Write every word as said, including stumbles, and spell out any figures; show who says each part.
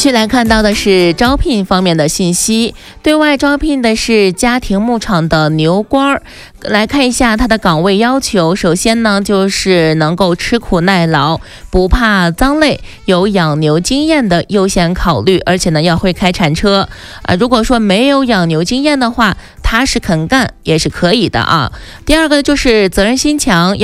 Speaker 1: 继续来看到的是招聘方面的信息，对外招聘的是家庭牧场的牛倌。来看一下它的岗位要求，首先呢就是能够吃苦耐劳，不怕脏累，有养牛经验的优先考虑，而且呢要会开铲车啊。如果说没有养牛经验的话，踏实肯干也是可以的啊。第二个就是责任心强，